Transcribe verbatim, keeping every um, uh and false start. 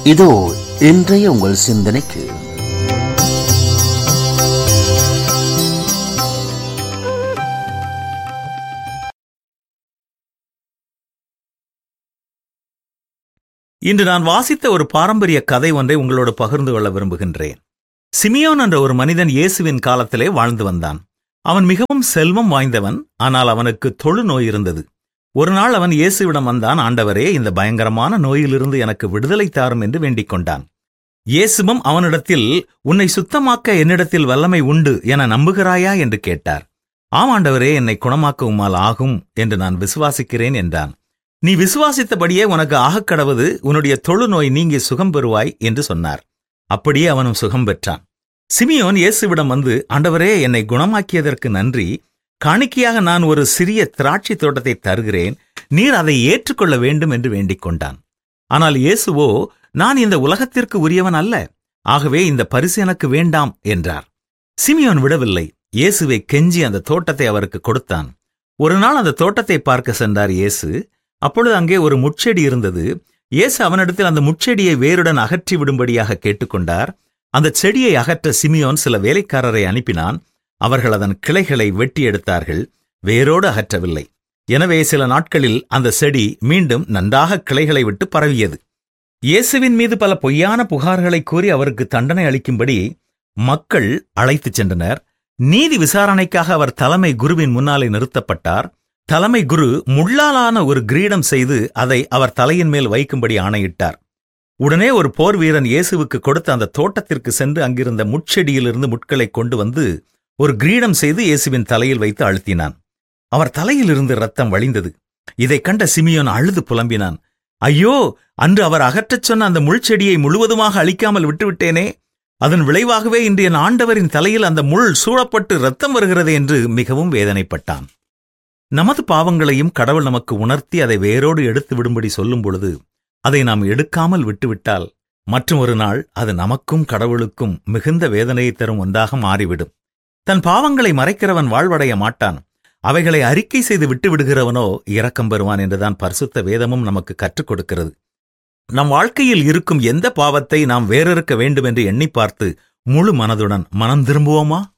இதோ இன்றைய உங்கள் சிந்தனைக்கு இன்று நான் வாசித்த ஒரு பாரம்பரிய கதை ஒன்றை உங்களோடு பகிர்ந்து கொள்ள விரும்புகின்றேன். சிமியோன் என்ற ஒரு மனிதன் இயேசுவின் காலத்திலே வாழ்ந்து வந்தான். அவன் மிகவும் செல்வம் வாய்ந்தவன். ஆனால் அவனுக்கு தொழுநோய் இருந்தது. ஒரு நாள் அவன் இயேசுவிடம் வந்தான். ஆண்டவரே, இந்த பயங்கரமான நோயிலிருந்து எனக்கு விடுதலை தாரும் என்று வேண்டிக் கொண்டான். இயேசுவும் அவனிடத்தில், உன்னை சுத்தமாக்க என்னிடத்தில் வல்லமை உண்டு என நம்புகிறாயா என்று கேட்டார். ஆம் ஆண்டவரே, என்னை குணமாக்க உம்மால் ஆகும் என்று நான் விசுவாசிக்கிறேன் என்றான். நீ விசுவாசித்தபடியே உனக்கு ஆகக்கடவது, உன்னுடைய தொழுநோய் நீங்கி சுகம் பெறுவாய் என்று சொன்னார். அப்படியே அவனும் சுகம் பெற்றான். சிமியோன் இயேசுவிடம் வந்து, ஆண்டவரே, என்னை குணமாக்கியதற்கு நன்றி. காணிக்கையாக நான் ஒரு சிறிய திராட்சை தோட்டத்தை தருகிறேன், நீர் அதை ஏற்றுக்கொள்ள வேண்டும் என்று வேண்டிக் கொண்டான். ஆனால் இயேசுவோ, நான் இந்த உலகத்திற்கு உரியவன் அல்ல, ஆகவே இந்த பரிசு எனக்கு வேண்டாம் என்றார். சிமியோன் விடவில்லை. இயேசுவை கெஞ்சி அந்த தோட்டத்தை அவருக்கு கொடுத்தான். ஒரு நாள் அந்த தோட்டத்தை பார்க்க சென்றார் இயேசு. அப்பொழுது அங்கே ஒரு முட்செடி இருந்தது. இயேசு அவனிடத்தில் அந்த முட்செடியை வேருடன் அகற்றி விடும்படியாக கேட்டுக்கொண்டார். அந்த செடியை அகற்ற சிமியோன் சில வேலைக்காரரை அனுப்பினான். அவர்கள் அதன் கிளைகளை வெட்டி எடுத்தார்கள், வேரோடு அகற்றவில்லை. எனவே சில நாட்களில் அந்த செடி மீண்டும் நன்றாக கிளைகளை விட்டு பரவியது. இயேசுவின் மீது பல பொய்யான புகார்களை கூறி அவருக்கு தண்டனை அளிக்கும்படி மக்கள் அழைத்துச் சென்றனர். நீதி விசாரணைக்காக அவர் தலைமை குருவின் முன்னாலே நிறுத்தப்பட்டார். தலைமை குரு முள்ளாலான ஒரு கிரீடம் செய்து அதை அவர் தலையின் மேல் வைக்கும்படி ஆணையிட்டார். உடனே ஒரு போர் வீரன் இயேசுவுக்கு கொடுத்த அந்த தோட்டத்திற்கு சென்று அங்கிருந்த முட்செடியிலிருந்து முட்களை கொண்டு வந்து ஒரு கிரீடம் செய்து இயேசுவின் தலையில் வைத்து அழுத்தினான். அவர் தலையிலிருந்து இரத்தம் வழிந்தது. இதைக் கண்ட சிமியோன் அழுது புலம்பினான். ஐயோ, அன்று அவர் அகற்றச் சொன்ன அந்த முள்செடியை முழுவதுமாக அழிக்காமல் விட்டுவிட்டேனே. அதன் விளைவாகவே இன்று என் ஆண்டவரின் தலையில் அந்த முள் சூழப்பட்டு இரத்தம் வருகிறது என்று மிகவும் வேதனைப்பட்டான். நமது பாவங்களையும் கடவுள் நமக்கு உணர்த்தி அதை வேரோடு எடுத்து விடும்படி சொல்லும் பொழுது அதை நாம் எடுக்காமல் விட்டுவிட்டால் மற்றும் ஒரு நாள் அது நமக்கும் கடவுளுக்கும் மிகுந்த வேதனையை தரும் ஒன்றாக மாறிவிடும். தன் பாவங்களை மறைக்கிறவன் வாழ்வடைய மாட்டான். அவைகளை அறிக்கை செய்து விட்டு விடுகிறவனோ இரக்கம் பெறுவான் என்றுதான் பரிசுத்த வேதமும் நமக்கு கற்றுக் கொடுக்கிறது. நம் வாழ்க்கையில் இருக்கும் எந்த பாவத்தை நாம் வேறறுக்க வேண்டும் என்று எண்ணி பார்த்து முழு மனதுடன் மனம் திரும்புவோமா?